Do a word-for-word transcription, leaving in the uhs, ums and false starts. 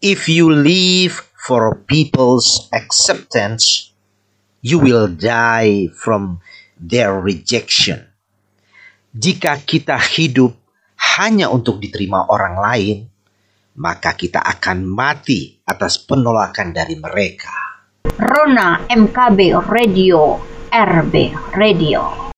If you live for people's acceptance, you will die from their rejection. Jika kita hidup hanya untuk diterima orang lain, maka kita akan mati atas penolakan dari mereka. Rona M K B Radio, R B Radio.